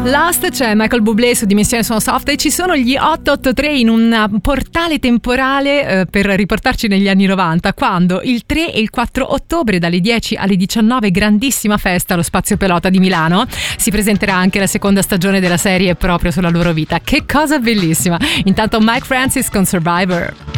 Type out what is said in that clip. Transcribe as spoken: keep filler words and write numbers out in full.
Last c'è Michael Bublé su Dimensione Suono Soft e ci sono gli otto otto tre in un portale temporale eh, per riportarci negli anni novanta, quando il tre e il quattro ottobre dalle dieci alle diciannove, grandissima festa allo Spazio Pelota di Milano, si presenterà anche la seconda stagione della serie proprio sulla loro vita. Che cosa bellissima. Intanto Mike Francis con Survivor.